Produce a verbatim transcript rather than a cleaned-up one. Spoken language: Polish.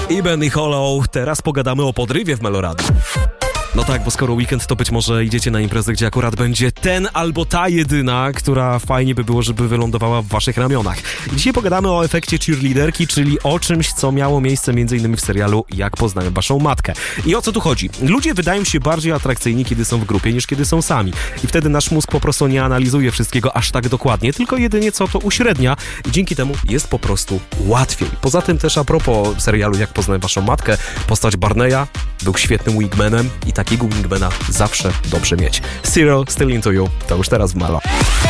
Iben i Hollow. Teraz pogadamy o podrywie w Meloradiu. No tak, bo skoro weekend, to być może idziecie na imprezę, gdzie akurat będzie ten albo ta jedyna, która fajnie by było, żeby wylądowała w waszych ramionach. I dzisiaj pogadamy o efekcie cheerleaderki, czyli o czymś, co miało miejsce m.in. w serialu Jak poznałem waszą matkę. I o co tu chodzi? Ludzie wydają się bardziej atrakcyjni, kiedy są w grupie, niż kiedy są sami. I wtedy nasz mózg po prostu nie analizuje wszystkiego aż tak dokładnie, tylko jedynie co to uśrednia i dzięki temu jest po prostu łatwiej. Poza tym też a propos serialu Jak poznałem waszą matkę, postać Barneya był świetnym wingmanem i takiego wingmana zawsze dobrze mieć. Cyril, Still Into You, to już teraz w Melo.